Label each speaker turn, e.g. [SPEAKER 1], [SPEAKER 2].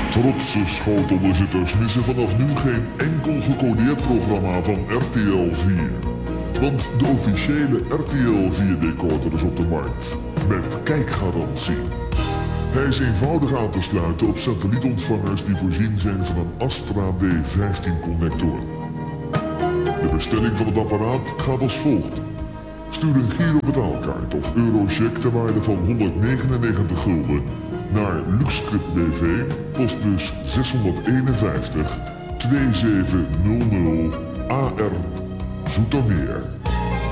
[SPEAKER 1] Trotse schootonderzitters missen vanaf nu geen enkel gecodeerd programma van RTL 4. Want de officiële RTL 4 decoder is op de markt, met kijkgarantie. Hij is eenvoudig aan te sluiten op satellietontvangers die voorzien zijn van een Astra D15 connector. De bestelling van het apparaat gaat als volgt. Stuur een Giro-betaalkaart of eurocheck ter waarde van 199 gulden naar Luxscript BV, postbus 651 2700 AR Zoetermeer.